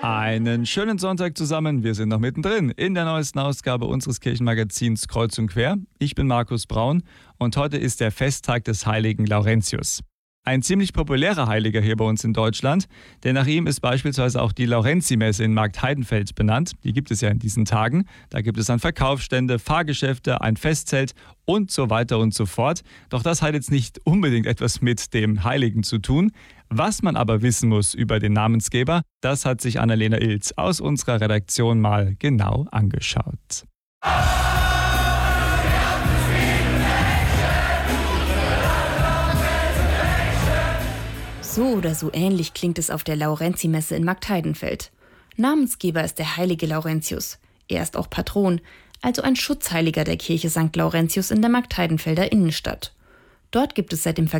Einen schönen Sonntag zusammen. Wir sind noch mittendrin in der neuesten Ausgabe unseres Kirchenmagazins Kreuz und Quer. Ich bin Markus Braun und heute ist der Festtag des heiligen Laurentius. Ein ziemlich populärer Heiliger hier bei uns in Deutschland, denn nach ihm ist beispielsweise auch die Laurenzimesse in Marktheidenfeld benannt. Die gibt es ja in diesen Tagen. Da gibt es dann Verkaufsstände, Fahrgeschäfte, ein Festzelt und so weiter und so fort. Doch das hat jetzt nicht unbedingt etwas mit dem Heiligen zu tun. Was man aber wissen muss über den Namensgeber, das hat sich Annalena Ilz aus unserer Redaktion mal genau angeschaut. So oder so ähnlich klingt es auf der Laurenzimesse in Marktheidenfeld. Namensgeber ist der heilige Laurentius. Er ist auch Patron, also ein Schutzheiliger der Kirche St. Laurentius in der Marktheidenfelder Innenstadt. Dort gibt es seit dem